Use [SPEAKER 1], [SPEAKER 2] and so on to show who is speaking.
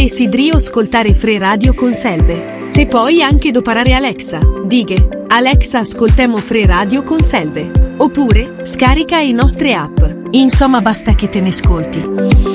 [SPEAKER 1] Desideri ascoltare Free Radio con Selve? Te puoi anche doparare Alexa. Dighe: Alexa, ascoltemo Free Radio con Selve. Oppure scarica i nostre app. Insomma, basta che te ne ascolti.